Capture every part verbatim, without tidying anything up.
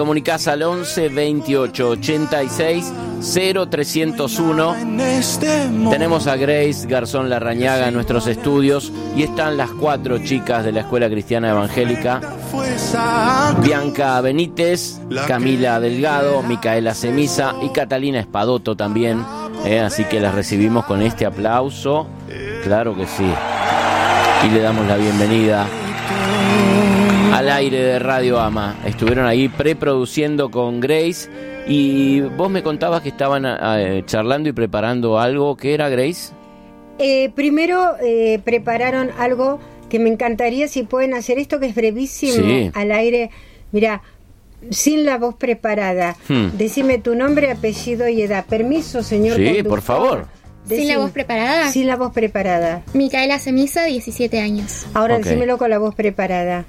comunicás al once veintiocho ochenta y seis cero trescientos uno. Tenemos a Grace Garzón Larrañaga en nuestros estudios y están las cuatro chicas de la Escuela Cristiana Evangélica: Bianca Benítez, Camila Delgado, Micaela Semisa y Catalina Espadoto también. Eh, así que las recibimos con este aplauso. Claro que sí. Y le damos la bienvenida al aire de Radio Ama. Estuvieron ahí preproduciendo con Grace y vos me contabas que estaban eh, charlando y preparando algo. ¿Qué era, Grace? Eh, primero eh, prepararon algo que me encantaría si pueden hacer esto, que es brevísimo, sí, al aire. Mirá, sin la voz preparada. Hmm. Decime tu nombre, apellido y edad. Permiso, señor Sí, conductor. Por favor. Decime. ¿Sin la voz preparada? Sin la voz preparada. Micaela Semisa, diecisiete años. Ahora Okay. decímelo con la voz preparada.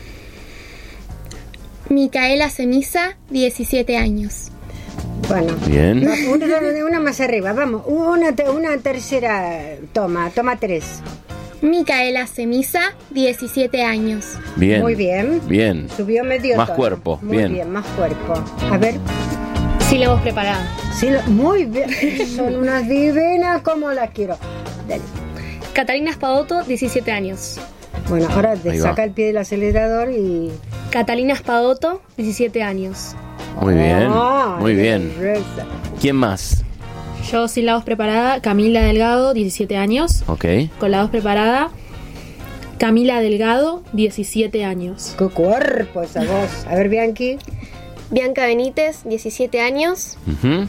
Micaela Semisa, diecisiete años. Bueno, bien. Una, una más arriba, vamos. Una, una tercera toma, toma tres. Micaela Semisa, diecisiete años. Bien. Muy bien. Bien. Subió medio Más tono. cuerpo, Muy bien. bien, más cuerpo. A ver. Sin la voz preparada. Sí, lo, muy bien. Son unas divinas como las quiero. Dale. Catalina Espadoto, diecisiete años. Bueno, ahora te Ahí saca va. el pie del acelerador y... Catalina Espadoto, diecisiete años. Muy bien. Ah, Muy bien. reza. ¿Quién más? Yo sin la voz preparada, Camila Delgado, diecisiete años. Ok. Con la voz preparada, Camila Delgado, diecisiete años. ¡Qué cuerpo esa voz! A ver, Bianchi. Bianca Benítez, diecisiete años. Uh-huh.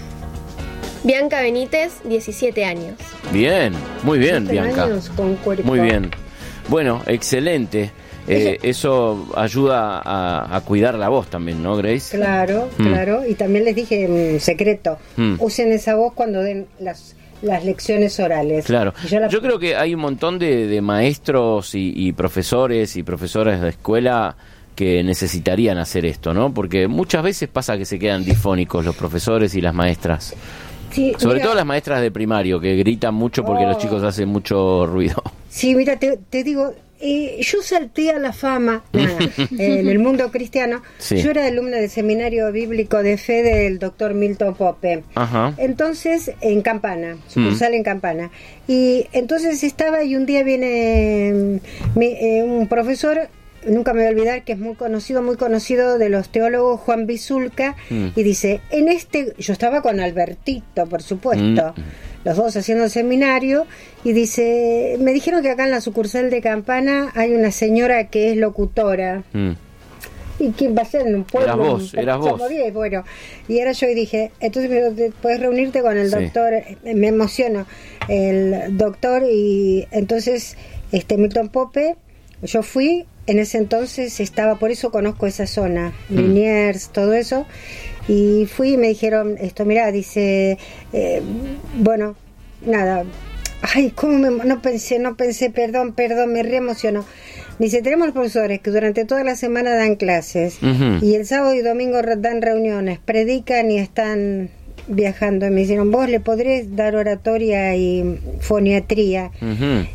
Bianca Benítez, diecisiete años. Bien. Muy bien, Bianca. Años con cuerpo. Muy bien. Bueno, excelente. Eh, eso ayuda a, a cuidar la voz también, ¿no, Grace? Claro, Mm. claro. Y también les dije en secreto, Mm. usen esa voz cuando den las, las lecciones orales. Claro. Y yo la- Yo creo que hay un montón de, de maestros y, y profesores y profesoras de escuela que necesitarían hacer esto, ¿no? Porque muchas veces pasa que se quedan difónicos los profesores y las maestras. Sí, Sobre mira, todo las maestras de primario, que gritan mucho porque Oh. los chicos hacen mucho ruido. Sí, mira, te, te digo, eh, yo salté a la fama nada, eh, en el mundo cristiano. Sí. Yo era alumna del Seminario Bíblico de Fe del doctor Milton Pope. Ajá. Entonces, en Campana, sucursal en Campana. Y entonces estaba y un día viene mm, mi, eh, un profesor, nunca me voy a olvidar, que es muy conocido, muy conocido de los teólogos, Juan Bisulca, Mm. y dice, en este, yo estaba con Albertito, por supuesto, Mm. los dos haciendo el seminario, y dice, me dijeron que acá en la sucursal de Campana hay una señora que es locutora. Mm. ¿Y quién va a ser en un pueblo? Eras vos, Un- eras vos. Somos diez, bueno, y era yo y dije, entonces me dijo, puedes reunirte con el Sí. doctor, me emociono, el doctor, y entonces este Milton Pope, yo fui, en ese entonces estaba, por eso conozco esa zona, Mm. Liniers, todo eso, y fui y me dijeron, esto, mirá, dice, eh, bueno, nada, ay, cómo me, no pensé, no pensé, perdón, perdón, me reemocionó. Dice, tenemos profesores que durante toda la semana dan clases Ujú. y el sábado y domingo re- dan reuniones, predican y están viajando. Y me dijeron, vos le podrías dar oratoria y foniatría. Ujú.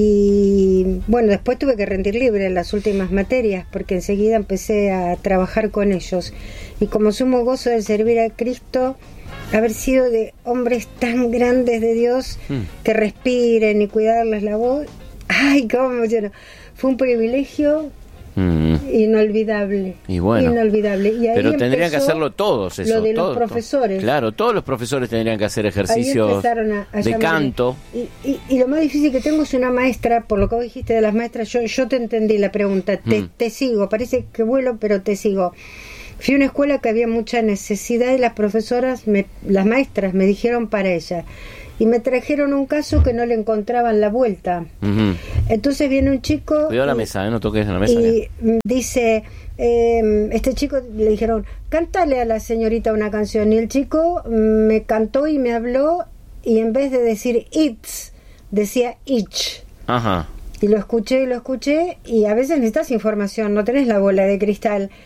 Y bueno, después tuve que rendir libre en las últimas materias porque enseguida empecé a trabajar con ellos. Y como sumo gozo de servir a Cristo, haber sido de hombres tan grandes de Dios Mm. que respiren y cuidarles la voz, ay, cómo me emocionó. Fue un privilegio Mm. inolvidable. Y bueno, inolvidable. Y ahí pero tendrían que empezó hacerlo todos eso. lo de los todos, profesores. Claro, todos los profesores tendrían que hacer Ahí ejercicios empezaron a, a de llamarme. canto. Y, y, y lo más difícil que tengo es una maestra, por lo que vos dijiste de las maestras, yo, yo te entendí la pregunta, te, Mm. te sigo, parece que vuelo, pero te sigo. Fui a una escuela que había mucha necesidad y las profesoras, me, las maestras me dijeron para ella. Y me trajeron un caso que no le encontraban la vuelta. Ujú. Entonces viene un chico... Cuidado la y- mesa, ¿eh? No toques en la mesa. y mm, dice, eh, este chico le dijeron, cántale a la señorita una canción. Y el chico mm, me cantó y me habló y en vez de decir it's, decía ich. Ajá. Y lo escuché y lo escuché y a veces necesitas información, no tenés la bola de cristal.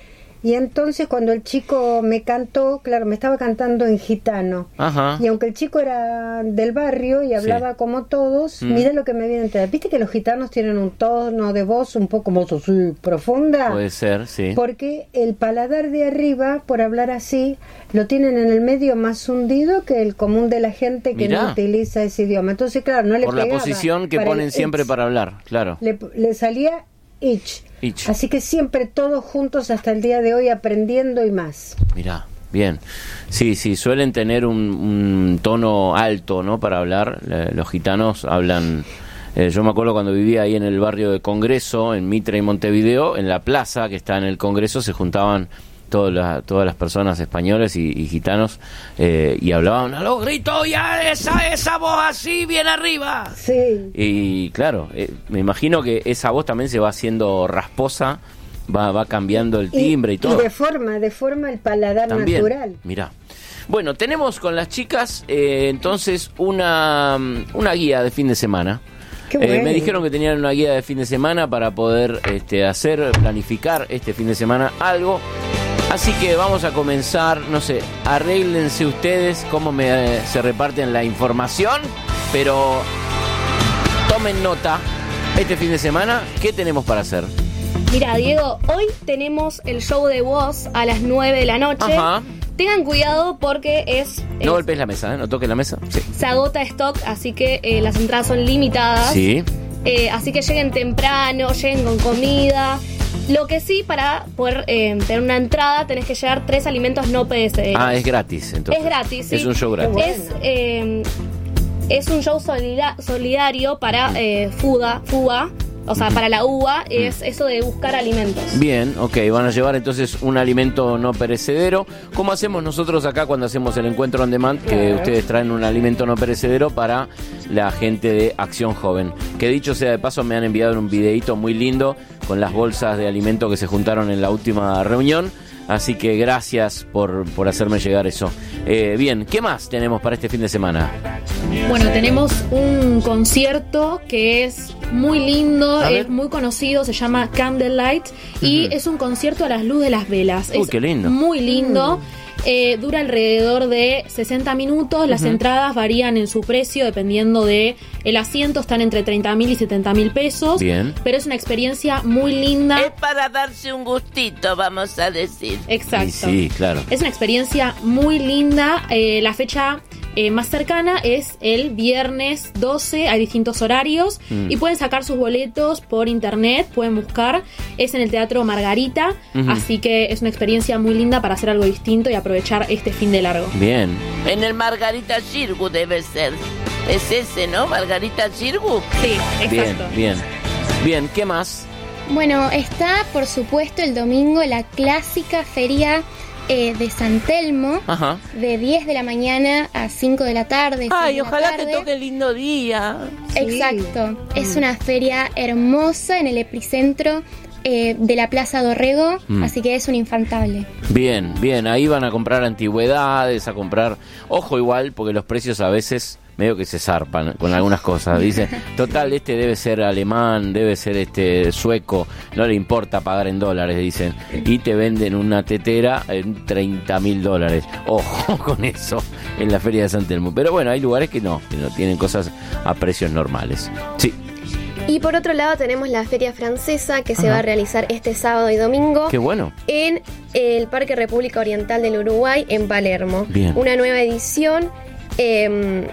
Y entonces cuando el chico me cantó, claro, me estaba cantando en gitano. Ajá. Y aunque el chico era del barrio y hablaba Sí. como todos, Mm. mira lo que me viene a enterar. ¿Viste que los gitanos tienen un tono de voz un poco más así, profunda? Puede ser, sí. Porque el paladar de arriba, por hablar así, lo tienen en el medio más hundido que el común de la gente que Mirá. no utiliza ese idioma. Entonces, claro, no le Por la pegaba posición que para ponen el siempre ich. para hablar, claro. Le, le salía ich. Ich. Así que siempre todos juntos hasta el día de hoy aprendiendo y más. Mirá, bien. Sí, sí, suelen tener un, un tono alto, ¿no? Para hablar. Eh, Los gitanos hablan... eh, yo me acuerdo cuando vivía ahí en el barrio de Congreso, en Mitre y Montevideo, en la plaza que está en el Congreso, se juntaban todas las, todas las personas españoles y, y gitanos eh, y hablaban a los gritos, ya esa, esa voz así, bien arriba. Sí. Y claro, eh, me imagino que esa voz también se va haciendo rasposa, va, va cambiando el timbre y, todo. Y deforma, deforma el paladar También, natural. mirá. Bueno, tenemos con las chicas eh, entonces una, una guía de fin de semana. Qué Eh, bueno. me dijeron que tenían una guía de fin de semana para poder este, hacer, planificar este fin de semana algo. Así que vamos a comenzar, no sé, arréglense ustedes cómo me, eh, se reparten la información, pero tomen nota, este fin de semana, ¿qué tenemos para hacer? Mira, Diego, hoy tenemos el show de voz a las nueve de la noche. Ajá. Tengan cuidado porque es, No es- golpes la mesa, ¿eh? No toques la mesa. Sí. se agota stock, así que eh, las entradas son limitadas. Sí. Eh, así que lleguen temprano, lleguen con comida. Lo que sí, para poder eh, tener una entrada, tenés que llevar tres alimentos no perecederos. Ah, es gratis, entonces. Es gratis, sí. Es un show gratis. Bueno. Es, eh, es un show solida- solidario para eh, FUDA, FUA, o sea, para la U B A, es eso de buscar alimentos. Bien, ok, van a llevar entonces un alimento no perecedero. ¿Cómo hacemos nosotros acá cuando hacemos el encuentro on demand? Que Claro. ustedes traen un alimento no perecedero para la gente de Acción Joven. Que dicho sea de paso, me han enviado un videíto muy lindo con las bolsas de alimento que se juntaron en la última reunión. Así que gracias por, por hacerme llegar eso. Eh, bien, ¿qué más tenemos para este fin de semana? Bueno, tenemos un concierto que es muy lindo, A ver. es muy conocido, se llama Candlelight y Ujú. es un concierto a la luz de las velas. Uy, es qué lindo. Muy lindo. Eh, dura alrededor de sesenta minutos. Las Ujú. entradas varían en su precio dependiendo de el asiento, están entre treinta mil y setenta mil pesos. Bien. Pero es una experiencia muy linda. Es para darse un gustito, vamos a decir. Exacto. Y sí, claro. Es una experiencia muy linda. Eh, la fecha eh, más cercana es el viernes doce. Hay distintos horarios Mm. y pueden sacar sus boletos por internet. Pueden buscar. Es en el Teatro Margarita. Ujú. Así que es una experiencia muy linda para hacer algo distinto y aprovechar este fin de largo. Bien. En el Margarita Xirgu debe ser. Es ese, ¿no? Margarita Xirgu. Sí, Bien, exacto. bien. Bien, ¿qué más? Bueno, está por supuesto el domingo la clásica feria eh, de San Telmo, Ajá. de diez de la mañana a cinco de la tarde. Ay, seis de la ojalá que tarde. toque lindo día. Exacto, es una feria hermosa en el epicentro eh, de la Plaza Dorrego, Mm. así que es un infantable. Bien, bien, ahí van a comprar antigüedades, a comprar... Ojo igual, porque los precios a veces medio que se zarpan con algunas cosas. Dicen, total, este debe ser alemán, debe ser este sueco, no le importa pagar en dólares, dicen. Y te venden una tetera en treinta mil dólares. Ojo con eso en la Feria de San Telmo. Pero bueno, hay lugares que no, que no tienen cosas a precios normales. Sí, Y por otro lado tenemos la Feria Francesa que se Ajá. va a realizar este sábado y domingo qué bueno. en el Parque República Oriental del Uruguay en Palermo. Bien. Una nueva edición eh,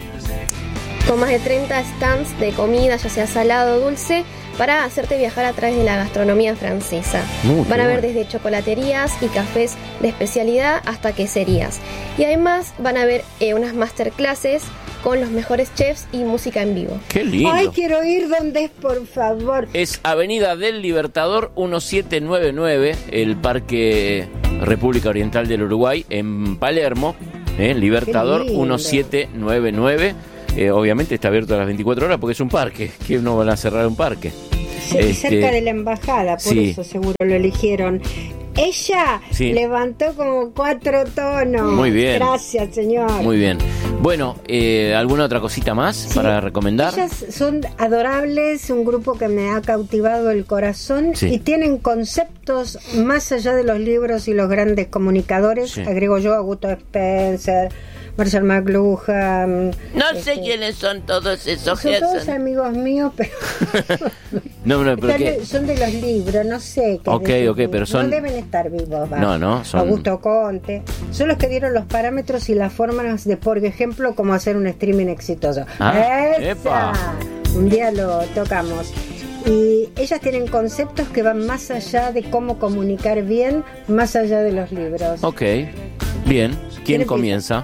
con más de treinta stands de comida, ya sea salado o dulce, para hacerte viajar a través de la gastronomía francesa. Muy Van a ver bueno. desde chocolaterías y cafés de especialidad hasta queserías. Y además van a ver eh, unas masterclasses con los mejores chefs y música en vivo. Qué lindo. Ay, quiero ir donde es, por favor. Es Avenida del Libertador diecisiete noventa y nueve, el Parque República Oriental del Uruguay, en Palermo. ¿eh? Libertador Qué lindo. diecisiete noventa y nueve. Eh, obviamente está abierto a las veinticuatro horas porque es un parque. ¿Qué no van a cerrar un parque? Sí, Este, cerca de la embajada, por sí. eso seguro lo eligieron. Ella Sí. levantó como cuatro tonos. Muy bien. Gracias, señor. Muy bien. Bueno, eh, ¿alguna otra cosita más Sí, para recomendar? Ellas son adorables, un grupo que me ha cautivado el corazón Sí. y tienen conceptos más allá de los libros y los grandes comunicadores. Sí. Agrego yo Augusto Spencer, Marshall McLuhan. No sé este, quiénes son todos esos Son todos Gerson. amigos míos, pero No, no, pero están ¿qué? de- son de los libros, no sé. qué Ok, decir. ok, pero son- No deben estar vivos. va. No, no, son- Augusto Conte. Son los que dieron los parámetros y las formas de, por ejemplo, cómo hacer un streaming exitoso. Ah, ¡Esa! epa. Un día lo tocamos. Y ellas tienen conceptos que van más allá de cómo comunicar bien, más allá de los libros. Ok, bien. ¿Quién empieza? comienza?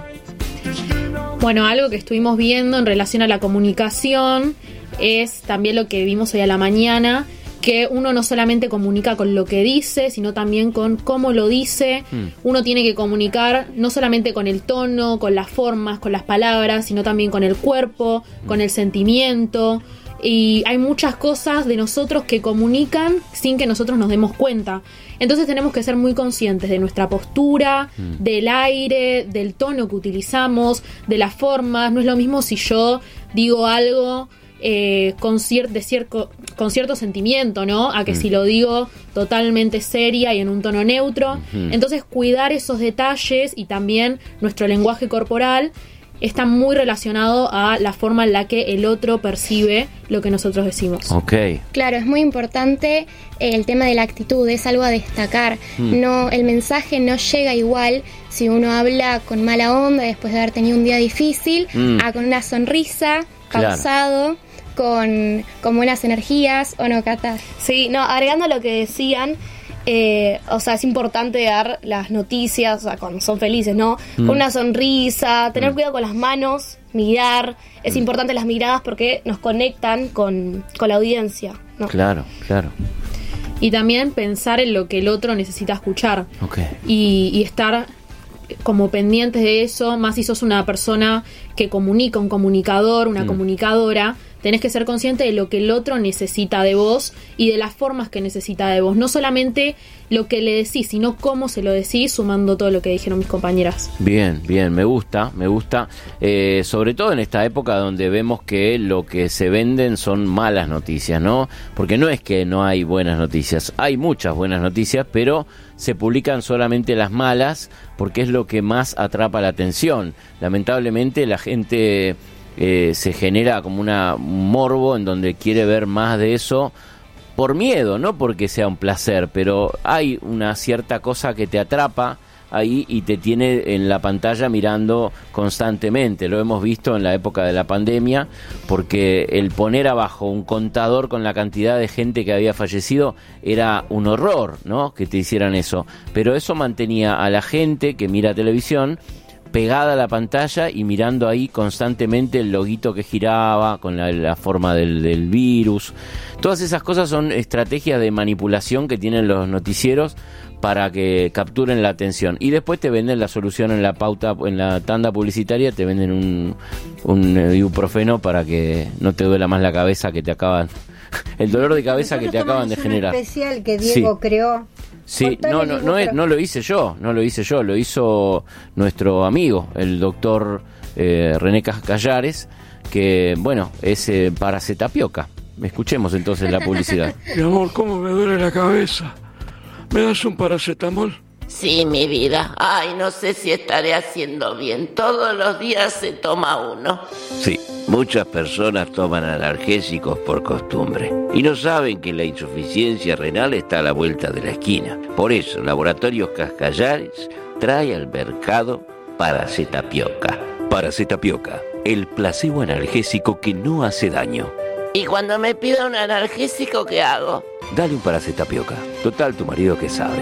Bueno, algo que estuvimos viendo en relación a la comunicación es también lo que vimos hoy a la mañana, que uno no solamente comunica con lo que dice, sino también con cómo lo dice. Mm. Uno tiene que comunicar no solamente con el tono, con las formas, con las palabras, sino también con el cuerpo, con el sentimiento. Y hay muchas cosas de nosotros que comunican sin que nosotros nos demos cuenta. Entonces tenemos que ser muy conscientes de nuestra postura, Mm. del aire, del tono que utilizamos, de las formas. No es lo mismo si yo digo algo eh, con, cier- de cierto, con cierto sentimiento, ¿no? A que Mm. si lo digo totalmente seria y en un tono neutro. Ujú. Entonces cuidar esos detalles y también nuestro lenguaje corporal está muy relacionado a la forma en la que el otro percibe lo que nosotros decimos. Ok. Claro, es muy importante eh, el tema de la actitud, es algo a destacar. Mm. No, el mensaje no llega igual si uno habla con mala onda después de haber tenido un día difícil, Mm. a con una sonrisa, Claro. pausado, con, con buenas energías, ¿o no, Cata? Sí, no, agregando a lo que decían, eh, o sea, es importante dar las noticias, o sea, cuando son felices, ¿no? Mm. Con una sonrisa, tener Mm. cuidado con las manos, mirar. Es importante las miradas porque nos conectan con, con la audiencia, ¿no? Claro, claro. Y también pensar en lo que el otro necesita escuchar. Ok. y, y estar como pendientes de eso, más si sos una persona que comunica, un comunicador, una Mm. comunicadora, tenés que ser consciente de lo que el otro necesita de vos y de las formas que necesita de vos, no solamente lo que le decís, sino cómo se lo decís, sumando todo lo que dijeron mis compañeras. Bien, bien, me gusta, me gusta, eh, sobre todo en esta época donde vemos que lo que se venden son malas noticias, ¿no? Porque no es que no hay buenas noticias, hay muchas buenas noticias, pero se publican solamente las malas porque es lo que más atrapa la atención. Lamentablemente la gente eh, se genera como una un morbo en donde quiere ver más de eso por miedo, no porque sea un placer, pero hay una cierta cosa que te atrapa ahí y te tiene en la pantalla mirando constantemente. Lo hemos visto en la época de la pandemia, porque el poner abajo un contador con la cantidad de gente que había fallecido era un horror, ¿no? Que te hicieran eso. Pero eso mantenía a la gente que mira televisión pegada a la pantalla y mirando ahí constantemente el loguito que giraba con la, la forma del, del virus. Todas esas cosas son estrategias de manipulación que tienen los noticieros para que capturen la atención, y después te venden la solución en la pauta, en la tanda publicitaria te venden un, un ibuprofeno para que no te duela más la cabeza que te acaban el dolor de cabeza que te Nosotros acaban de tomamos un generar. especial que Diego Sí. creó. Sí, Contale, no, no, Diego, no, es- pero- no lo hice yo, no lo hice yo, lo hizo nuestro amigo, el doctor eh, René Callares, que, bueno, es eh, paracetamol. Escuchemos entonces la publicidad. Mi amor, ¿cómo me duele la cabeza? ¿Me das un paracetamol? Sí, mi vida. Ay, no sé si estaré haciendo bien. Todos los días se toma uno. Sí, muchas personas toman analgésicos por costumbre y no saben que la insuficiencia renal está a la vuelta de la esquina. Por eso, Laboratorios Cascallares trae al mercado Paracetamioca. Paracetamioca, el placebo analgésico que no hace daño. Y cuando me pida un analgésico, ¿qué hago? Dale un Paracetamioca. Total, tu marido que sabe.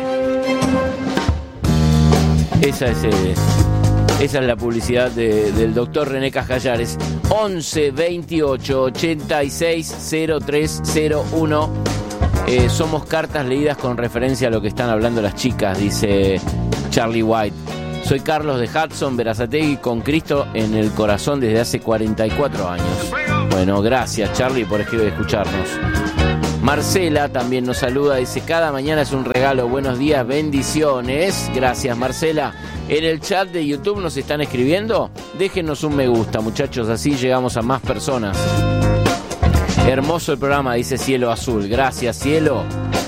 Esa es, eh, esa es la publicidad de- del doctor René Callares. once veintiocho ochenta y seis cero tres cero uno. Eh, somos cartas leídas con referencia a lo que están hablando las chicas, dice Charlie White. Soy Carlos de Hudson, Berazategui, con Cristo en el corazón desde hace cuarenta y cuatro años. Bueno, gracias Charlie por escucharnos. Marcela también nos saluda, dice, cada mañana es un regalo, buenos días, bendiciones. Gracias, Marcela. En el chat de YouTube nos están escribiendo, déjenos un me gusta, muchachos, así llegamos a más personas. Hermoso el programa, dice Cielo Azul. Gracias, Cielo.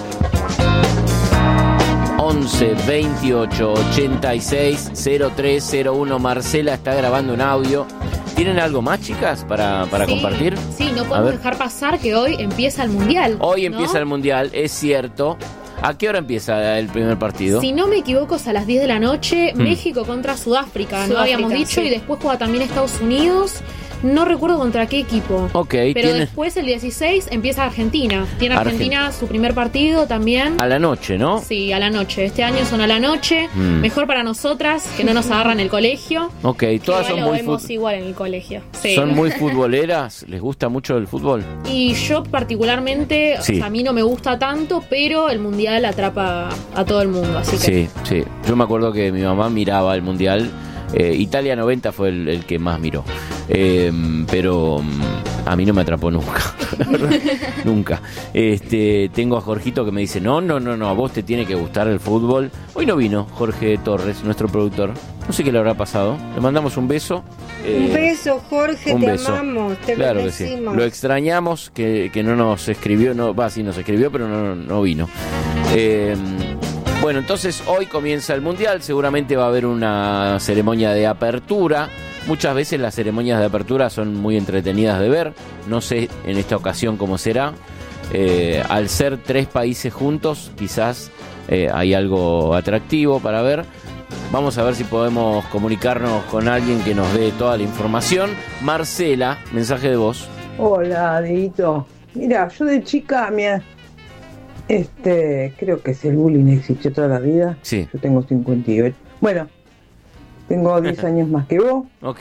once veintiocho ochenta y seis cero tres cero uno. Marcela está grabando un audio. ¿Tienen algo más, chicas, para, para sí, compartir? Sí, no podemos dejar pasar que hoy empieza el Mundial. Hoy ¿no? empieza el Mundial, es cierto. ¿A qué hora empieza el primer partido? Si no me equivoco, es a las diez de la noche, hmm. México contra Sudáfrica, Sudáfrica, no habíamos dicho, sí. Y después juega también Estados Unidos. No recuerdo contra qué equipo. Ok, pero ¿tiene... después el dieciséis empieza Argentina. Tiene Argentina Argen... su primer partido también. A la noche, ¿no? Sí, a la noche. Este año son a la noche. Mm. Mejor para nosotras, que no nos agarran el colegio. Ok, todas son lo muy vemos fut... igual en el colegio. Sí. Son muy futboleras. ¿Les gusta mucho el fútbol? Y yo particularmente, sí. o sea, a mí no me gusta tanto, pero el Mundial atrapa a todo el mundo. Así que... Sí, sí. Yo me acuerdo que mi mamá miraba el Mundial. Eh, Italia noventa fue el, el que más miró. Eh, pero um, a mí no me atrapó nunca. Nunca. Este, tengo a Jorgito que me dice, no, no, no, no, a vos te tiene que gustar el fútbol. Hoy no vino Jorge Torres, nuestro productor. No sé qué le habrá pasado. Le mandamos un beso. Eh, un beso, Jorge, un te beso. amamos, te claro lo que sí. decimos. Lo extrañamos, que, que no nos escribió, no, va, sí nos escribió, pero no, no vino. Eh, Bueno, entonces hoy comienza el Mundial, seguramente va a haber una ceremonia de apertura. Muchas veces las ceremonias de apertura son muy entretenidas de ver, no sé en esta ocasión cómo será. Eh, al ser tres países juntos, quizás eh, hay algo atractivo para ver. Vamos a ver si podemos comunicarnos con alguien que nos dé toda la información. Marcela, mensaje de voz. Hola, Dieguito. Mira, yo de chica, mira... Este, creo que si el bullying existió toda la vida. Sí. Yo tengo cincuenta y ocho. Bueno, tengo diez años más que vos. Ok.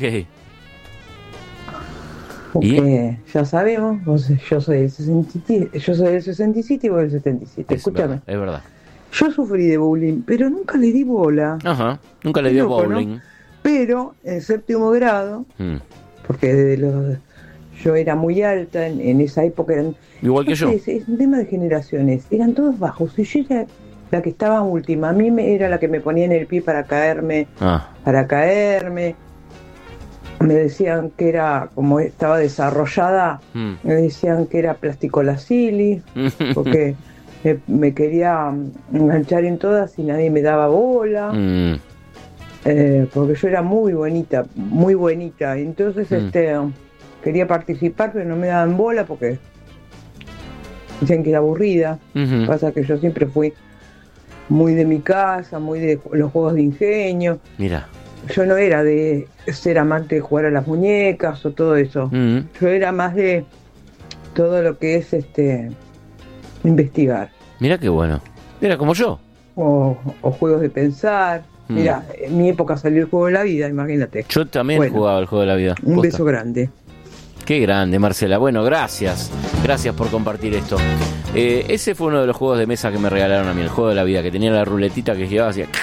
Porque ¿Y? ya sabemos, vos, yo soy del sesenta y siete, yo soy del sesenta y siete y vos del setenta y siete. Es Escúchame. Verdad, es verdad. Yo sufrí de bullying, pero nunca le di bola. Ajá, nunca le dio loco, bowling. ¿no? Pero en séptimo grado, mm. porque desde los... Yo era muy alta, en, en esa época eran... Igual que no yo. sé, es, es un tema de generaciones, eran todos bajos, y yo era la que estaba última, a mí me, era la que me ponía en el pie para caerme, ah. para caerme, me decían que era, como estaba desarrollada, mm. me decían que era plasticolacili, porque me, me quería enganchar en todas y nadie me daba bola. Mm. Eh, porque yo era muy bonita, muy bonita, entonces mm. este... quería participar, pero no me daban bola porque decían que era aburrida. Uh-huh. Pasa que yo siempre fui muy de mi casa, muy de los juegos de ingenio. Mira. Yo no era de ser amante de jugar a las muñecas o todo eso. Uh-huh. Yo era más de todo lo que es este investigar. Mira qué bueno. Mira, como yo. O, o juegos de pensar. Mm. Mira, en mi época salió el juego de la vida, imagínate. Yo también bueno, jugaba el juego de la vida. Un Posta. beso grande. Qué grande, Marcela. Bueno, gracias. Gracias por compartir esto. Eh, ese fue uno de los juegos de mesa que me regalaron a mí, el juego de la vida, que tenía la ruletita que llevaba así.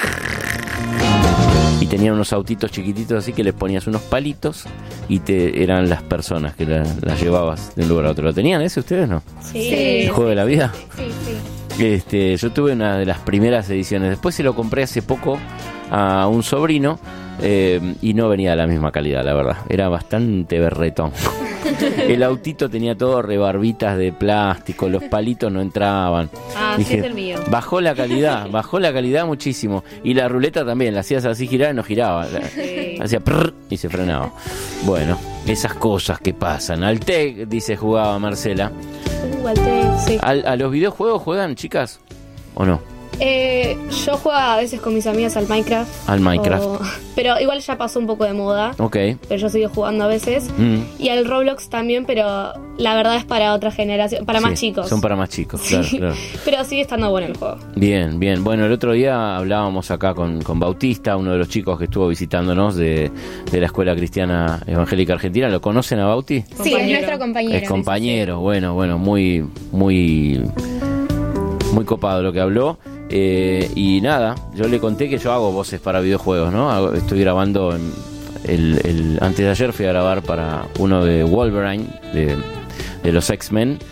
Y tenía unos autitos chiquititos así que les ponías unos palitos y te eran las personas que las la llevabas de un lugar a otro. ¿Lo tenían ese ustedes, no? Sí. ¿El juego de la vida? Sí, sí. Este, yo tuve una de las primeras ediciones. Después se lo compré hace poco a un sobrino eh, y no venía de la misma calidad, la verdad. Era bastante berretón. El autito tenía todo rebarbitas de plástico, los palitos no entraban. Ah, Dije, sí es el mío. Bajó la calidad, bajó la calidad muchísimo. Y la ruleta también, la hacías así girar y no giraba. Sí. Hacía prrr y se frenaba. Bueno, esas cosas que pasan. Al T E C, dice, jugaba Marcela. Uh, al T E C, sí. ¿Al, ¿A los videojuegos juegan, chicas? ¿O no? Eh, yo juego a veces con mis amigas al Minecraft. Al Minecraft. O, pero igual ya pasó un poco de moda. Ok. Pero yo sigo jugando a veces. Mm. Y al Roblox también, pero la verdad es para otra generación, para sí, más chicos. Son para más chicos, claro, sí, claro. Pero sigue estando bueno el juego. Bien, bien. Bueno, el otro día hablábamos acá con, con Bautista, uno de los chicos que estuvo visitándonos de, de la Escuela Cristiana Evangélica Argentina. ¿Lo conocen a Bauti? Sí, compañero. Es nuestro compañero. Es compañero, bueno, bueno, muy, muy, muy copado lo que habló. Eh, y nada, yo le conté que yo hago voces para videojuegos, ¿no? Hago, estoy grabando en el, el, antes de ayer fui a grabar para uno de Wolverine, de, de los X-Men,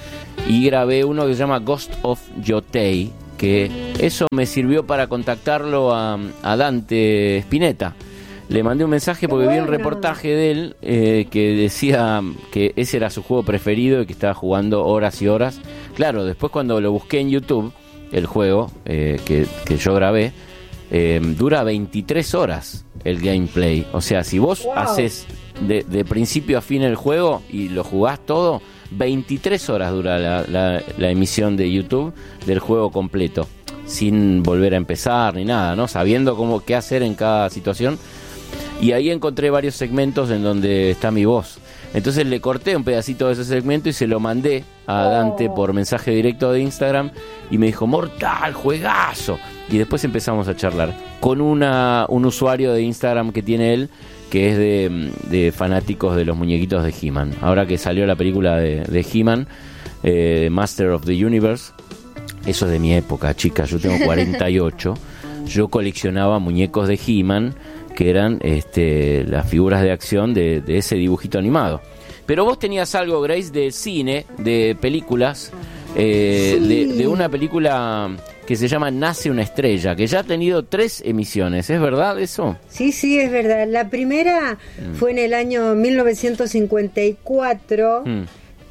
y grabé uno que se llama Ghost of Yotei, que eso me sirvió para contactarlo a, a Dante Spinetta. Le mandé un mensaje porque bueno. vi un reportaje de él eh, que decía que ese era su juego preferido y que estaba jugando horas y horas. Claro, después cuando lo busqué en YouTube, el juego eh, que, que yo grabé, eh, dura veintitrés horas el gameplay. O sea, si vos wow. haces de, de principio a fin el juego y lo jugás todo, veintitrés horas dura la, la, la emisión de YouTube del juego completo, sin volver a empezar ni nada, ¿no? Sabiendo cómo qué hacer en cada situación. Y ahí encontré varios segmentos en donde está mi voz. Entonces le corté un pedacito de ese segmento y se lo mandé a Dante por mensaje directo de Instagram y me dijo, mortal, juegazo. Y después empezamos a charlar con una un usuario de Instagram que tiene él, que es de, de fanáticos de los muñequitos de He-Man. Ahora que salió la película de, de He-Man, eh, Master of the Universe, eso es de mi época, chicas, yo tengo cuarenta y ocho. Yo coleccionaba muñecos de He-Man, que eran este, las figuras de acción de, de ese dibujito animado. Pero vos tenías algo, Grace, de cine, de películas, eh, sí. de, de una película que se llama Nace una estrella, que ya ha tenido tres emisiones, ¿es verdad eso? Sí, sí, es verdad. La primera mm. fue en el año mil novecientos cincuenta y cuatro, mm.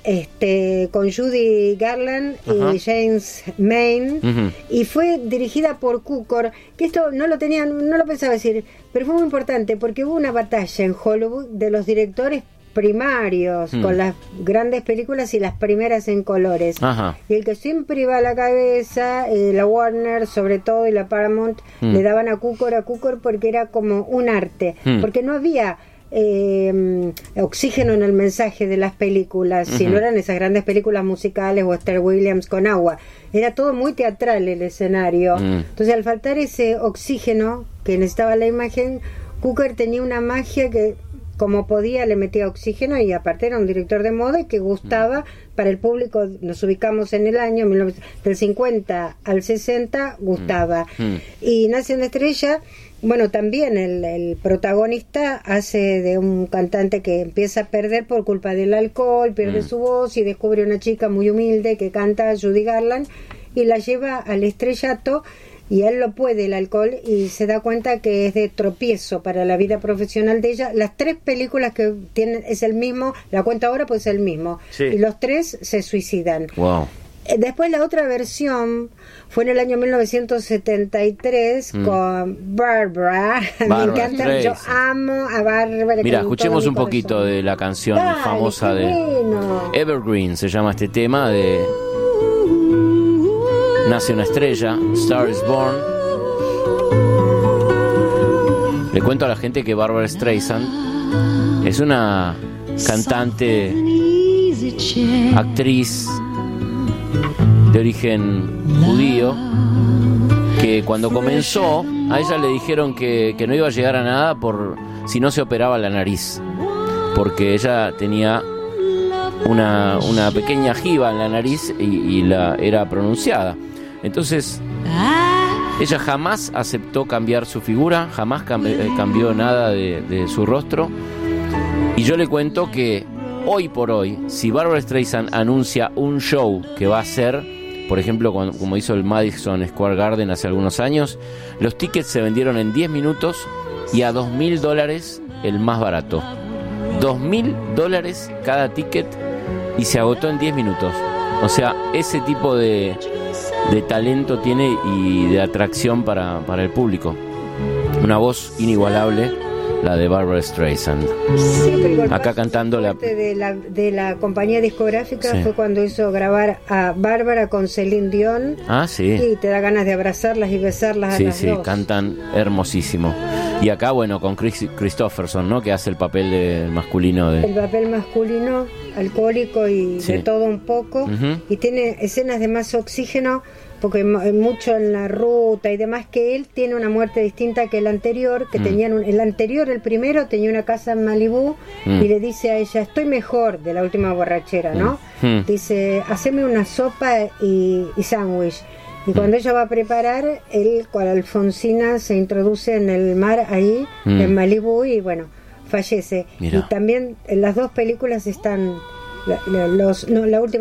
este, con Judy Garland Ajá. y James Maine, uh-huh. y fue dirigida por Cukor, que esto no lo tenía, no lo pensaba decir, pero fue muy importante porque hubo una batalla en Hollywood de los directores primarios mm. con las grandes películas y las primeras en colores. Ajá. Y el que siempre iba a la cabeza, eh, la Warner sobre todo y la Paramount, mm. le daban a Cukor, a Cukor porque era como un arte, mm. porque no había Eh, oxígeno en el mensaje de las películas, uh-huh. si no eran esas grandes películas musicales o Esther Williams con agua, era todo muy teatral el escenario, uh-huh. entonces al faltar ese oxígeno que necesitaba la imagen, Cukor tenía una magia que como podía le metía oxígeno, y aparte era un director de moda y que gustaba uh-huh. para el público. Nos ubicamos en el año del cincuenta al sesenta, gustaba. Uh-huh. Y Nace una estrella. Bueno, también el, el protagonista hace de un cantante que empieza a perder por culpa del alcohol, pierde mm. su voz y descubre una chica muy humilde que canta, Judy Garland, y la lleva al estrellato, y él lo puede, el alcohol, y se da cuenta que es de tropiezo para la vida profesional de ella. Las tres películas que tienen es el mismo, la cuenta ahora pues es el mismo, sí. y los tres se suicidan. Wow. Después la otra versión fue en el año mil novecientos setenta y tres mm. con Barbara. Barbara. Me encanta, Streisand. Yo amo a Barbara. Mira, escuchemos un poquito de la canción Dale, famosa de bueno. Evergreen, se llama este tema de Nace una estrella, Star is Born. Le cuento a la gente que Barbara Streisand es una cantante, actriz de origen judío, que cuando comenzó a ella le dijeron que, que no iba a llegar a nada por si no se operaba la nariz, porque ella tenía una, una pequeña jiba en la nariz y, y la era pronunciada. Entonces ella jamás aceptó cambiar su figura, jamás cambi- cambió nada de, de su rostro. Y yo le cuento que hoy por hoy, si Barbara Streisand anuncia un show que va a hacer, por ejemplo, como hizo el Madison Square Garden hace algunos años, los tickets se vendieron en diez minutos y a dos mil dólares el más barato. dos mil dólares cada ticket y se agotó en diez minutos. O sea, ese tipo de, de talento tiene y de atracción para, para el público. Una voz inigualable, la de Barbara Streisand. Sí, pero acá cantando la... De, la de la compañía discográfica sí. fue cuando hizo grabar a Bárbara con Celine Dion. Ah, sí. Y te da ganas de abrazarlas y besarlas sí, a las sí, dos. Sí, cantan hermosísimo. Y acá, bueno, con Chris Christopherson, ¿no? Que hace el papel de masculino de... El papel masculino, alcohólico y sí. de todo un poco. Uh-huh. Y tiene escenas de más oxígeno, porque mucho en la ruta y demás, que él tiene una muerte distinta que el anterior, que mm. tenían un, el anterior, el primero, tenía una casa en Malibú mm. y le dice a ella, estoy mejor, de la última borrachera, ¿no? Mm. Dice, haceme una sopa y, y sándwich. Y mm. cuando ella va a preparar, él con Alfonsina se introduce en el mar ahí, mm. en Malibú, y bueno, fallece. Mirá. Y también en las dos películas están, la, la, los, no, la última no,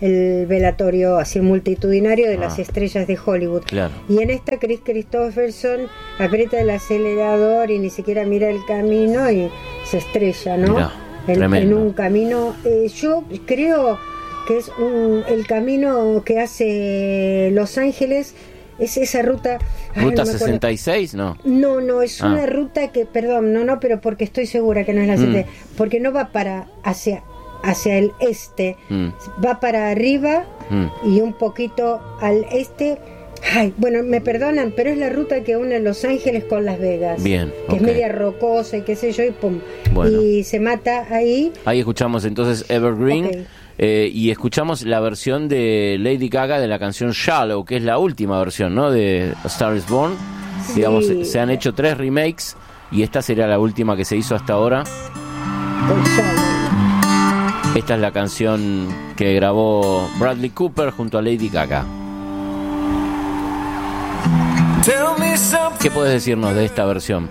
el velatorio así multitudinario de Ah. las estrellas de Hollywood. Claro. Y en esta Chris Christopherson aprieta el acelerador y ni siquiera mira el camino y se estrella, ¿no? Mirá, en, tremendo. en un camino. Eh, yo creo que es un, el camino que hace Los Ángeles, es esa ruta. ay, ¿Ruta no me acuerdo. sesenta y seis? No. No, no, es Ah. una ruta que, perdón, no, no, pero porque estoy segura que no es la Mm. sesenta, porque no va para hacia hacia el este, Mm. va para arriba Mm. y un poquito al este. Ay, bueno, me perdonan, pero es la ruta que une Los Ángeles con Las Vegas. Bien, Que ok. es media rocosa y qué sé yo, y pum. Bueno. Y se mata ahí. Ahí escuchamos entonces Evergreen. Ok. eh, y escuchamos la versión de Lady Gaga de la canción Shallow, que es la última versión, ¿no? De A Star Is Born. Sí. Digamos, se han hecho tres remakes y esta sería la última que se hizo hasta ahora. Con Shallow. Esta es la canción que grabó Bradley Cooper junto a Lady Gaga. ¿Qué puedes decirnos de esta versión?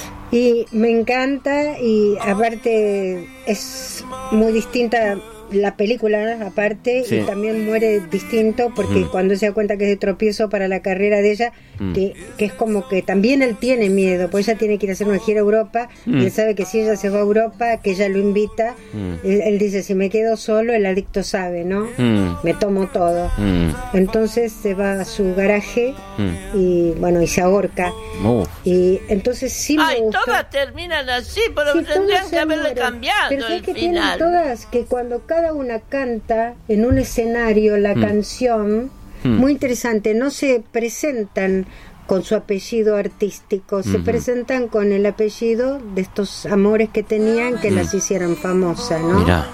Y me encanta, y aparte es muy distinta la película, aparte, Sí. y también muere distinto porque Mm. cuando se da cuenta que es de tropiezo para la carrera de ella, Mm. que, que es como que también él tiene miedo, pues ella tiene que ir a hacer una gira a Europa, Mm. y él sabe que si ella se va a Europa, que ella lo invita, Mm. él, él dice, si me quedo solo, el adicto sabe, ¿no? Mm. Me tomo todo. Mm. Entonces se va a su garaje Mm. y bueno, y se ahorca. Uf. Y entonces sí me Ay, gustó. todas terminan así, pero Sí, tendrían todas que se haberle mueren. cambiado Pero el ¿sabes que tienen final. todas? Que cuando cada una canta en un escenario la Mm. canción, Mm. muy interesante, no se presentan con su apellido artístico, se Ujú. presentan con el apellido de estos amores que tenían que Mm. las hicieran famosas, ¿no? Mirá.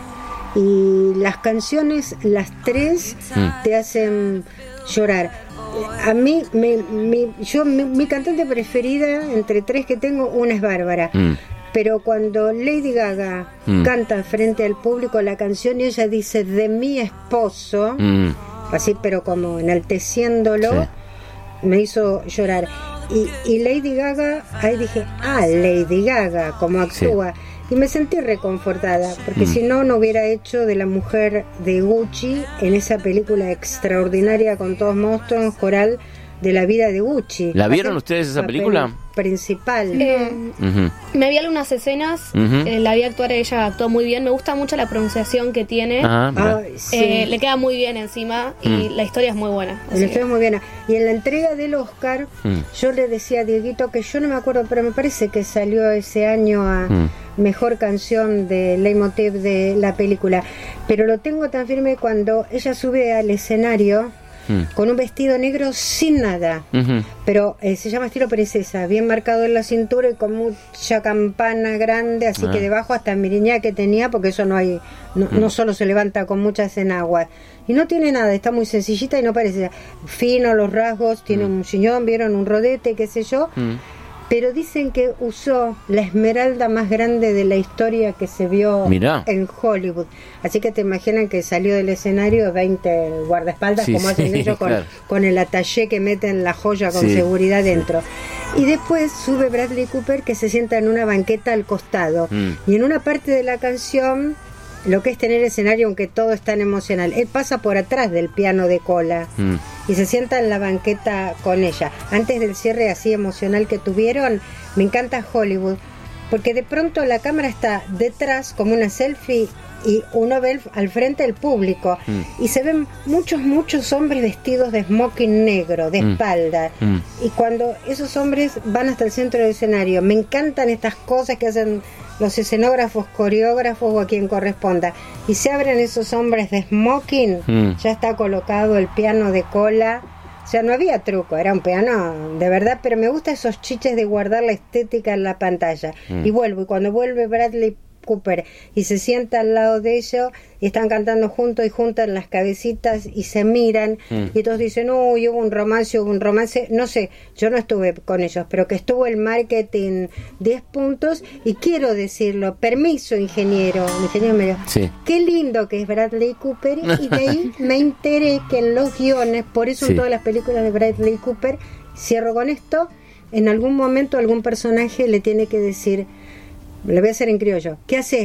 Y las canciones, las tres, Mm. te hacen llorar. A mí, me, mi, yo, mi, mi cantante preferida, entre tres que tengo, una es Bárbara. Mm. Pero cuando Lady Gaga Mm. canta frente al público la canción y ella dice de mi esposo, Mm. así pero como enalteciéndolo, Sí. me hizo llorar. Y, y Lady Gaga, ahí dije, ah, Lady Gaga, como actúa. Y me sentí reconfortada, porque Mm. si no, no hubiera hecho de la mujer de Gucci en esa película extraordinaria con todos monstruos, coral de la vida de Gucci. ¿La vieron Hace ustedes esa papel película? Principal. Eh, Ujú. Me vi algunas escenas, Ujú. eh, la vi actuar, ella actuó muy bien, me gusta mucho la pronunciación que tiene, Ah, mirá. Ay, sí. Eh, le queda muy bien encima y Mm. la historia es muy buena. La así historia es muy buena. Y en la entrega del Oscar, Mm. yo le decía a Dieguito que yo no me acuerdo, pero me parece que salió ese año a Mm. mejor canción de leitmotiv de la película. Pero lo tengo tan firme cuando ella sube al escenario Mm. con un vestido negro sin nada. Ujú. Pero eh, se llama estilo princesa, bien marcado en la cintura y con mucha campana grande, así Ah. que debajo hasta miriñá que tenía, porque eso no hay, no, Mm. no solo se levanta con muchas enaguas. Y no tiene nada, está muy sencillita y no parece fino los rasgos, tiene un sillón, vieron un rodete, qué sé yo. Mm. Pero dicen que usó la esmeralda más grande de la historia que se vio Mirá. en Hollywood. Así que te imaginan que salió del escenario veinte guardaespaldas, Sí, como hacen sí, ellos con, claro. con el atallé que meten la joya con Sí, seguridad sí. dentro. Y después sube Bradley Cooper, que se sienta en una banqueta al costado. Mm. Y en una parte de la canción, lo que es tener escenario, aunque todo es tan emocional, él pasa por atrás del piano de cola Mm. y se sienta en la banqueta con ella. Antes del cierre así emocional que tuvieron, me encanta Hollywood, porque de pronto la cámara está detrás como una selfie y uno ve el- al frente el público Mm. y se ven muchos, muchos hombres vestidos de smoking negro, de Mm. espalda. Mm. Y cuando esos hombres van hasta el centro del escenario, me encantan estas cosas que hacen los escenógrafos, coreógrafos o a quien corresponda. Y se abren esos hombres de smoking, Mm. ya está colocado el piano de cola. O sea, no había truco, era un piano de verdad, pero me gusta esos chiches de guardar la estética en la pantalla. Mm. Y vuelvo, y cuando vuelve Bradley Cooper y se sienta al lado de ellos y están cantando juntos y juntan las cabecitas y se miran Mm. y todos dicen, uy, hubo un romance, hubo un romance, no sé, yo no estuve con ellos, pero que estuvo el marketing diez puntos y quiero decirlo, permiso ingeniero, ingeniero Melo, Sí. qué lindo que es Bradley Cooper y de ahí me enteré que en los guiones, por eso Sí. en todas las películas de Bradley Cooper, cierro con esto, en algún momento algún personaje le tiene que decir, le voy a hacer en criollo, ¿qué haces?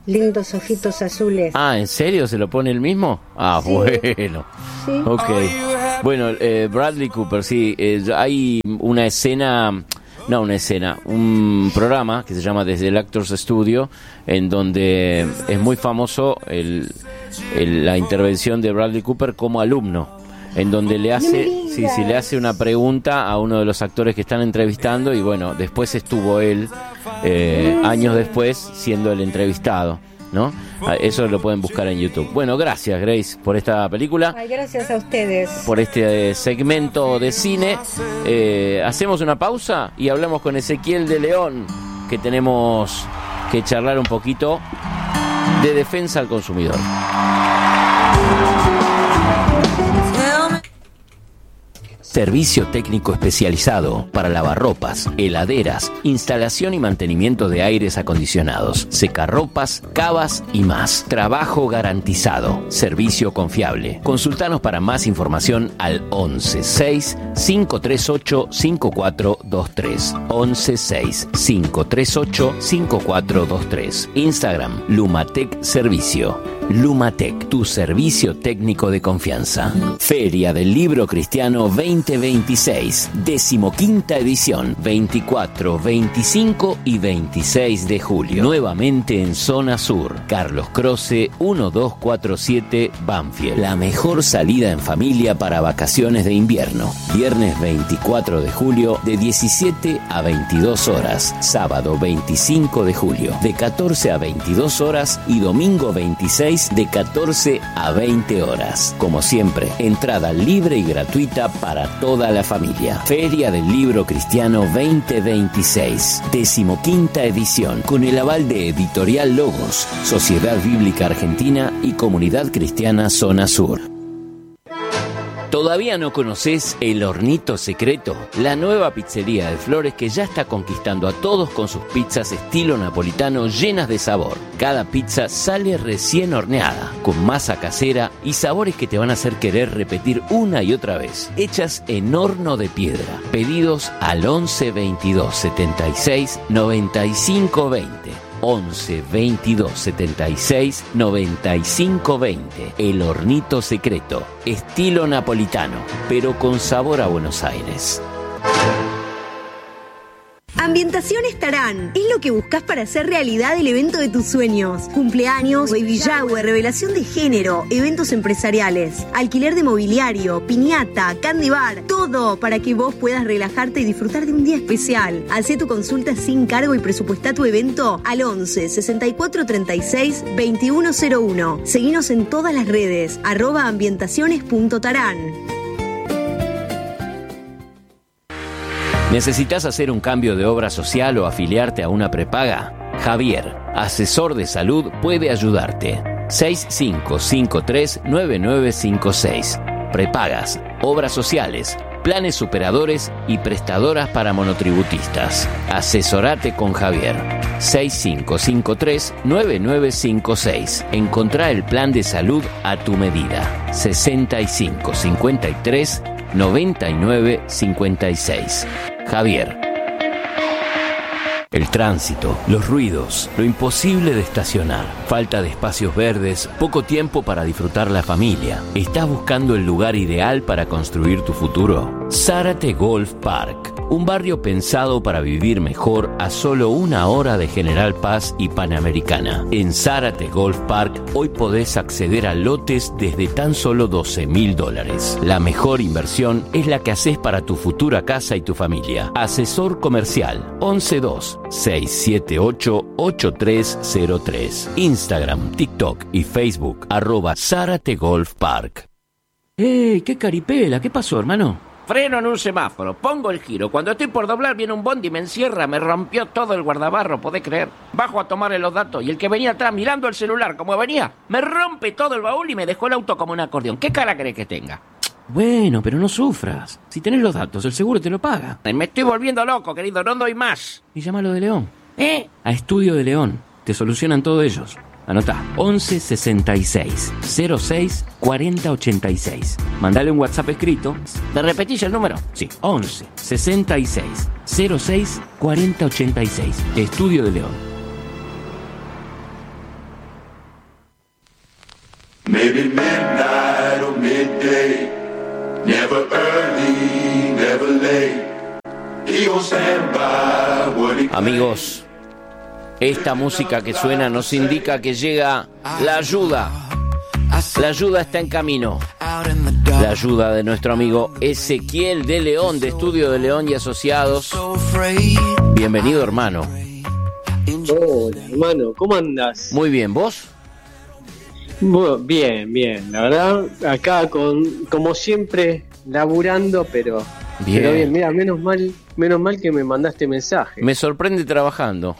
lindos ojitos azules. Ah, ¿en serio? ¿Se lo pone él mismo? Ah, Sí. bueno. Sí. Ok. Bueno, eh, Bradley Cooper, sí. Eh, hay una escena... No, una escena, un programa que se llama Desde el Actors Studio, en donde es muy famoso el, el, la intervención de Bradley Cooper como alumno, en donde le hace, sí, sí, le hace una pregunta a uno de los actores que están entrevistando, y bueno, después estuvo él, eh, años después, siendo el entrevistado, ¿no? Eso lo pueden buscar en YouTube. Bueno, gracias, Grace, por esta película. Ay, gracias a ustedes. Por este eh, segmento de cine. Eh, hacemos una pausa y hablamos con Ezequiel de León, que tenemos que charlar un poquito de defensa al consumidor. Servicio técnico especializado para lavarropas, heladeras, instalación y mantenimiento de aires acondicionados, secarropas, cavas y más. Trabajo garantizado. Servicio confiable. Consultanos para más información al once seis cinco tres ocho cinco cuatro dos tres. once seis cinco tres ocho cinco cuatro dos tres. Instagram Lumatec Servicio. Lumatec, tu servicio técnico de confianza. Feria del Libro Cristiano veinte veintiséis, decimoquinta edición, veinticuatro, veinticinco y veintiséis de julio. Nuevamente en Zona Sur, Carlos Croce doce cuarenta y siete, Banfield. La mejor salida en familia para vacaciones de invierno. Viernes veinticuatro de julio de diecisiete a veintidós horas. Sábado veinticinco de julio de catorce a veintidós horas y domingo veintiséis de catorce a veinte horas. Como siempre, entrada libre y gratuita para toda la familia. Feria del Libro Cristiano veinte veintiséis, decimoquinta edición, con el aval de Editorial Logos, Sociedad Bíblica Argentina y Comunidad Cristiana Zona Sur. ¿Todavía no conoces El Hornito Secreto? La nueva pizzería de Flores que ya está conquistando a todos con sus pizzas estilo napolitano llenas de sabor. Cada pizza sale recién horneada, con masa casera y sabores que te van a hacer querer repetir una y otra vez. Hechas en horno de piedra. Pedidos al once veintidós setenta y seis noventa y cinco veinte. once veintidós setenta y seis noventa y cinco veinte. El Hornito Secreto, estilo napolitano, pero con sabor a Buenos Aires. Ambientaciones Tarán es lo que buscas para hacer realidad el evento de tus sueños. Cumpleaños, baby shower, revelación de género, eventos empresariales, alquiler de mobiliario, piñata, candy bar, todo para que vos puedas relajarte y disfrutar de un día especial. Hacé tu consulta sin cargo y presupuestá tu evento al once sesenta y cuatro treinta y seis veintiuno cero uno. Seguinos en todas las redes, arroba ambientaciones punto tarán. ¿Necesitas hacer un cambio de obra social o afiliarte a una prepaga? Javier, asesor de salud, puede ayudarte. seis cinco cinco tres nueve nueve cinco seis. Prepagas, obras sociales, planes superadores y prestadoras para monotributistas. Asesorate con Javier. seis cinco cinco tres nueve nueve cinco seis. Encontrá el plan de salud a tu medida. sesenta y cinco cincuenta y tres noventa y nueve cincuenta y seis. Javier. El tránsito, los ruidos, lo imposible de estacionar, falta de espacios verdes, poco tiempo para disfrutar la familia. ¿Estás buscando el lugar ideal para construir tu futuro? Zárate Golf Park, un barrio pensado para vivir mejor a solo una hora de General Paz y Panamericana. En Zárate Golf Park hoy podés acceder a lotes desde tan solo doce mil dólares. La mejor inversión es la que haces para tu futura casa y tu familia. Asesor comercial once dos seis siete ocho ocho tres cero tres. Instagram, TikTok y Facebook arroba Zárate Golf Park. ¡Ey! ¡Qué caripela! ¿Qué pasó, hermano? Freno en un semáforo, pongo el giro. Cuando estoy por doblar viene un bondi y me encierra. Me rompió todo el guardabarro, ¿podés creer? Bajo a tomarle los datos y el que venía atrás mirando el celular como venía, me rompe todo el baúl y me dejó el auto como un acordeón. ¿Qué cara crees que tenga? Bueno, pero no sufras. Si tenés los datos, el seguro te lo paga. Me estoy volviendo loco, querido, no doy más. Y llámalo de León. ¿Eh? A Estudio de León. Te solucionan todos ellos. Anotá, once sesenta y seis cero seis cuarenta ochenta y seis. Mandale un WhatsApp escrito. ¿Me repetís el número? Sí, once sesenta y seis cero seis cuarenta ochenta y seis. Estudio de León. Amigos, esta música que suena nos indica que llega la ayuda. La ayuda está en camino. La ayuda de nuestro amigo Ezequiel de León, de Estudio de León y Asociados. Bienvenido, hermano. Hola, hermano, ¿cómo andas? Muy bien, ¿vos? Bueno, bien, bien. La verdad, acá con, como siempre, laburando, pero bien. Pero bien, mira, menos mal, menos mal que me mandaste mensaje. Me sorprende trabajando.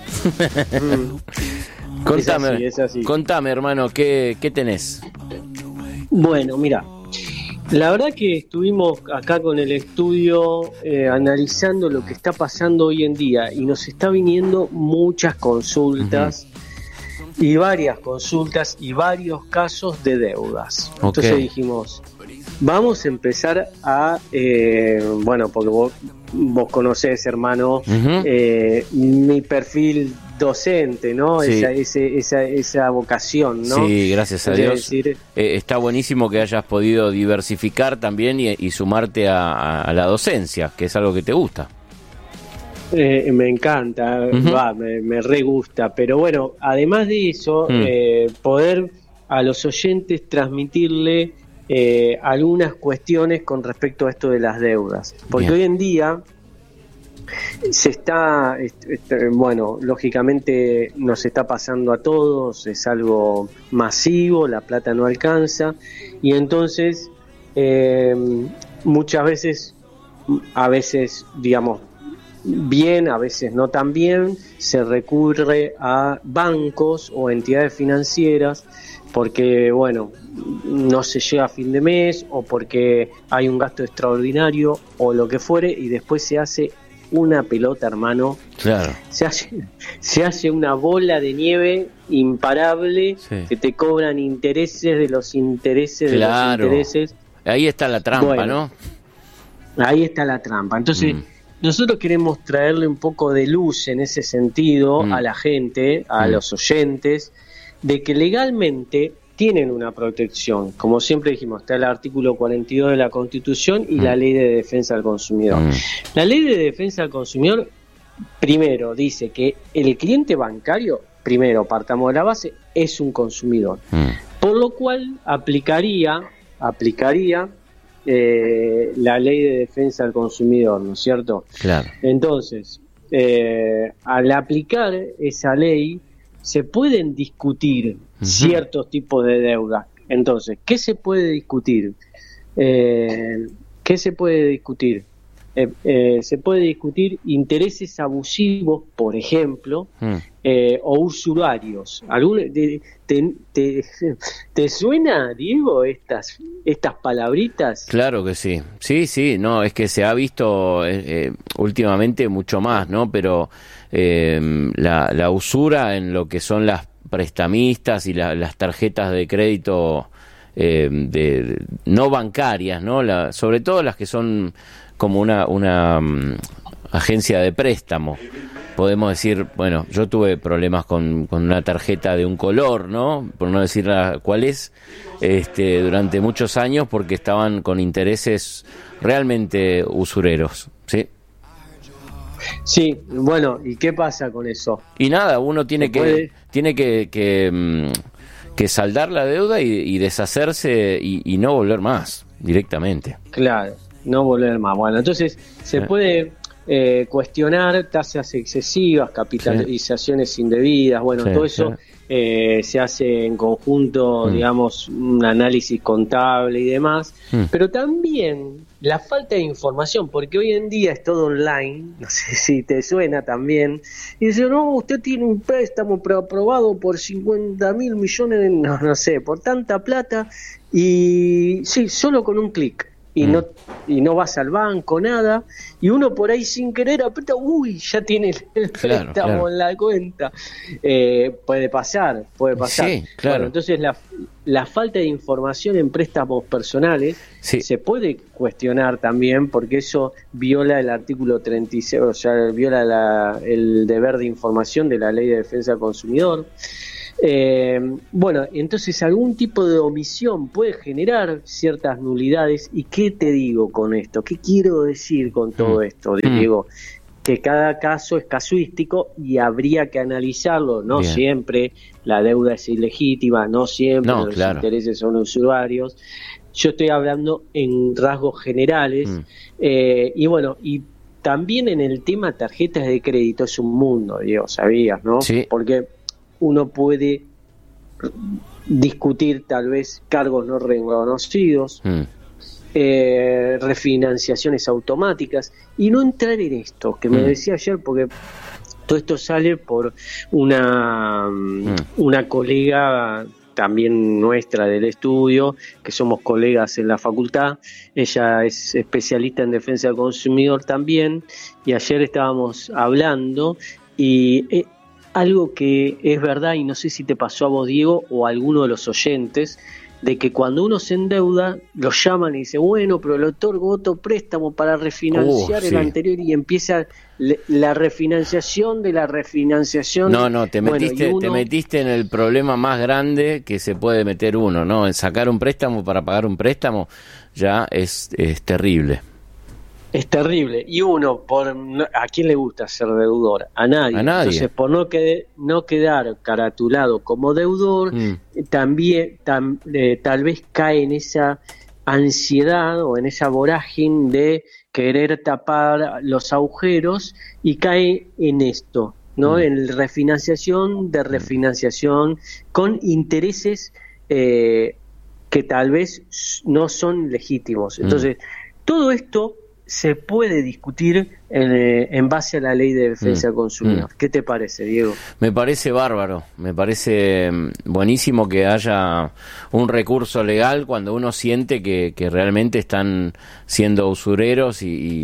mm. Contame, es así, es así. Contame, hermano, ¿qué, qué tenés? Bueno, mira, la verdad que estuvimos acá con el estudio eh, analizando lo que está pasando hoy en día y nos está viniendo muchas consultas. Uh-huh. Y varias consultas y varios casos de deudas. Okay. Entonces dijimos, vamos a empezar a, eh, bueno, porque vos, vos conocés, hermano, uh-huh. eh, mi perfil docente, ¿no? Sí. Esa, ese, esa, esa vocación, ¿no? Sí, gracias a Dios. Decir, eh, está buenísimo que hayas podido diversificar también y, y sumarte a, a la docencia, que es algo que te gusta. Eh, me encanta, uh-huh. va, me, me re gusta, pero bueno, además de eso, uh-huh. eh, poder a los oyentes transmitirle eh, algunas cuestiones con respecto a esto de las deudas, porque Bien. Hoy en día se está, este, este, bueno, lógicamente nos está pasando a todos, es algo masivo, la plata no alcanza, y entonces eh, muchas veces, a veces, digamos, bien, a veces no tan bien, se recurre a bancos o entidades financieras porque, bueno, no se llega a fin de mes o porque hay un gasto extraordinario o lo que fuere y después se hace una pelota, hermano. Claro. Se hace, se hace una bola de nieve imparable, sí. que te cobran intereses de los intereses claro. de los intereses. Ahí está la trampa, bueno, ¿no? Ahí está la trampa. Entonces... Mm. Nosotros queremos traerle un poco de luz en ese sentido mm. a la gente, a mm. los oyentes, de que legalmente tienen una protección. Como siempre dijimos, está el artículo cuarenta y dos de la Constitución y mm. la Ley de Defensa del Consumidor. Mm. La Ley de Defensa del Consumidor, primero, dice que el cliente bancario, primero, partamos de la base, es un consumidor. Mm. Por lo cual aplicaría, aplicaría... Eh, la Ley de Defensa del Consumidor, ¿no es cierto? Claro. Entonces, eh, al aplicar esa ley, se pueden discutir uh-huh. ciertos tipos de deuda. Entonces, ¿qué se puede discutir? Eh, ¿Qué se puede discutir? Eh, eh, se puede discutir intereses abusivos, por ejemplo, mm. eh, o usurarios. ¿Algún, te, te, te, ¿Te suena, Diego, estas estas palabritas? Claro que sí, sí, sí, no, es que se ha visto eh, eh, últimamente mucho más, ¿no? Pero eh, la, la usura en lo que son las prestamistas y la, las tarjetas de crédito eh, de, de no bancarias, ¿no? La, sobre todo las que son como una, una um, agencia de préstamo. Podemos decir, bueno, yo tuve problemas con, con una tarjeta de un color, ¿no? Por no decir la, cuál es, este, durante muchos años porque estaban con intereses realmente usureros, ¿sí? Sí, bueno, ¿y qué pasa con eso? Y nada, uno tiene que puede? tiene que, que, que saldar la deuda y, y deshacerse y, y no volver más directamente. Claro. No volver más. Bueno, entonces se sí. puede eh, cuestionar tasas excesivas, capitalizaciones sí. indebidas, bueno, sí, todo eso sí. eh, se hace en conjunto, mm. digamos, un análisis contable y demás, mm. pero también la falta de información, porque hoy en día es todo online, no sé si te suena también, y dice, no, usted tiene un préstamo aprobado por cincuenta mil millones, de, no, no sé, por tanta plata, y sí, solo con un clic. Y mm. no y no vas al banco, nada, y uno por ahí sin querer aprieta, uy, ya tiene el, el claro, préstamo claro. en la cuenta. Eh, puede pasar, puede pasar. Sí, claro. Bueno, entonces la, la falta de información en préstamos personales sí. se puede cuestionar también, porque eso viola el artículo treinta y seis, o sea, viola la, el deber de información de la Ley de Defensa del Consumidor. Eh, bueno, entonces algún tipo de omisión puede generar ciertas nulidades. ¿Y qué te digo con esto? ¿Qué quiero decir con todo esto? Mm. Digo, que cada caso es casuístico y habría que analizarlo. No Bien. siempre la deuda es ilegítima, no siempre No, los claro. intereses son usuriarios. Yo estoy hablando en rasgos generales. Mm. Eh, y bueno, y también en el tema tarjetas de crédito es un mundo, Diego, sabías, ¿no? Sí. Porque uno puede discutir tal vez cargos no reconocidos, Mm. eh, refinanciaciones automáticas, y no entrar en esto, que me Mm. decía ayer, porque todo esto sale por una, Mm. una colega también nuestra del estudio, que somos colegas en la facultad. Ella es especialista en defensa del consumidor también, y ayer estábamos hablando, y eh, algo que es verdad, y no sé si te pasó a vos, Diego, o a alguno de los oyentes, de que cuando uno se endeuda, lo llaman y dice, bueno, pero le otorgo otro préstamo para refinanciar Uh, el sí. anterior, y empieza le- la refinanciación de la refinanciación. No, no, te Bueno, metiste, y uno- te metiste en el problema más grande que se puede meter uno, ¿no? En sacar un préstamo para pagar un préstamo ya es, es terrible. Es terrible. Y uno, por no- ¿a quién le gusta ser deudor? A nadie. A nadie. Entonces, por no, quede- no quedar caratulado como deudor, Mm. eh, también tam- eh, tal vez cae en esa ansiedad o en esa vorágine de querer tapar los agujeros, y cae en esto, ¿no? Mm. En refinanciación de refinanciación con intereses eh, que tal vez no son legítimos. Mm. Entonces, todo esto se puede discutir en, eh, en base a la ley de defensa Mm, del consumidor. mm. ¿Qué te parece, Diego? Me parece bárbaro, me parece mm, buenísimo que haya un recurso legal cuando uno siente que, que realmente están siendo usureros, y,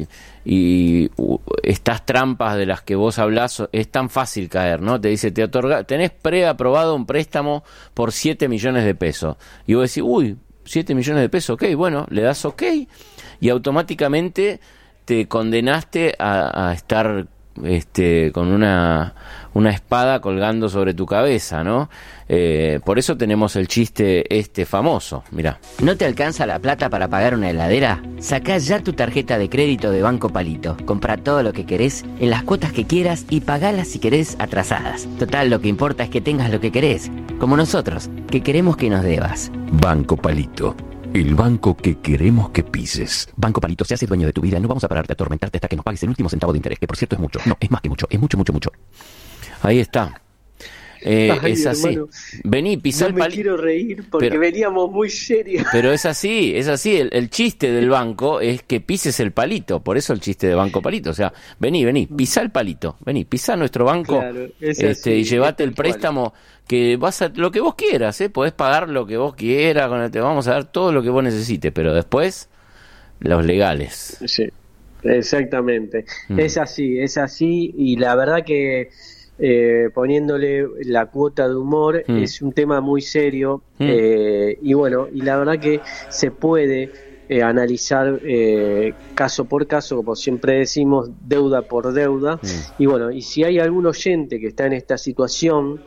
y, y, uh, estas trampas de las que vos hablás, es tan fácil caer, ¿no? Te dice, te otorga, tenés preaprobado un préstamo por siete millones de pesos. Y vos decís, uy, siete millones de pesos, ok, bueno, le das ok, y automáticamente te condenaste a, a estar este, con una, una espada colgando sobre tu cabeza, ¿no? Eh, por eso tenemos el chiste este famoso, mirá. ¿No te alcanza la plata para pagar una heladera? Sacá ya tu tarjeta de crédito de Banco Palito. Comprá todo lo que querés en las cuotas que quieras y pagalas si querés atrasadas. Total, lo que importa es que tengas lo que querés. Como nosotros, que queremos que nos debas. Banco Palito, el banco que queremos que pises. Banco Palito se hace dueño de tu vida. No vamos a pararte a atormentarte hasta que nos pagues el último centavo de interés, que por cierto es mucho. No, es más que mucho, es mucho, mucho, mucho. Ahí está. Eh, Ay, es así. hermano, Vení, pisá no el me palito. quiero reír porque Pero- veníamos muy serios. Pero es así, es así. El, el chiste del banco es que pises el palito. Por eso el chiste de Banco Palito. O sea, vení, vení, pisá el palito. Vení, pisá nuestro banco, Claro, es este, así, y llevate es el tal cual. préstamo, que vas a lo que vos quieras, ¿eh? Podés pagar lo que vos quieras, con el- te vamos a dar todo lo que vos necesites, pero después los legales. Sí, exactamente. Mm. Es así, es así, y la verdad que eh, poniéndole la cuota de humor Mm. es un tema muy serio, Mm. eh, y bueno, y la verdad que se puede eh, analizar eh, caso por caso, como siempre decimos, deuda por deuda, Mm. y bueno, y si hay algún oyente que está en esta situación,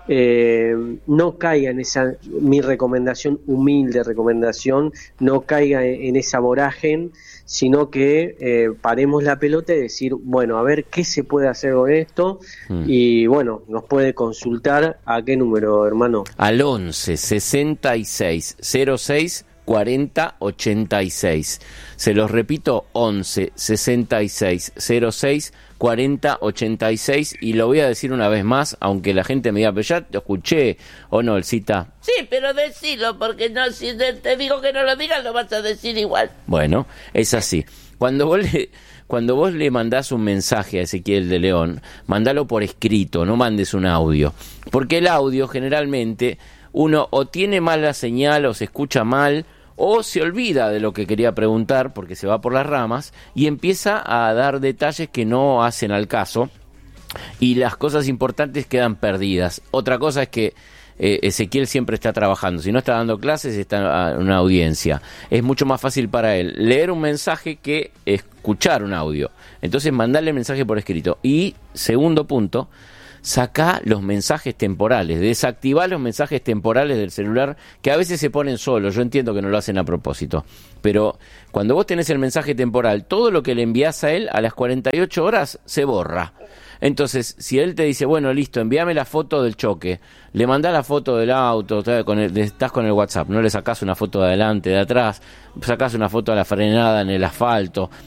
eh, no caiga en esa, mi recomendación, humilde recomendación, no caiga en, en esa vorágine, sino que eh, paremos la pelota y decir, bueno, a ver qué se puede hacer con esto, Mm. y bueno, nos puede consultar a qué número, hermano. Al once sesenta y seis cero seis cuarenta ochenta y seis. Se los repito, once sesenta y seis cero seis cuarenta ochenta y seis, y lo voy a decir una vez más, aunque la gente me diga, pero ya te escuché, o no, el cita. Sí, pero decilo, porque no, si te te digo que no lo digas, lo vas a decir igual. Bueno, es así. Cuando vos le, cuando vos le mandás un mensaje a Ezequiel de León, mandalo por escrito, no mandes un audio. Porque el audio generalmente uno o tiene mala señal o se escucha mal o se olvida de lo que quería preguntar porque se va por las ramas y empieza a dar detalles que no hacen al caso y las cosas importantes quedan perdidas. Otra cosa es que eh, Ezequiel siempre está trabajando, si no está dando clases está en una audiencia, es mucho más fácil para él leer un mensaje que escuchar un audio, entonces mandarle el mensaje por escrito. Y segundo punto, sacá los mensajes temporales, desactivá los mensajes temporales del celular, que a veces se ponen solos. Yo entiendo que no lo hacen a propósito, pero cuando vos tenés el mensaje temporal, todo lo que le envías a él a las cuarenta y ocho horas se borra. Entonces, si él te dice, bueno, listo, envíame la foto del choque, le mandás la foto del auto, con el, estás con el WhatsApp, no le sacás una foto de adelante, de atrás, sacás una foto de la frenada en el asfalto,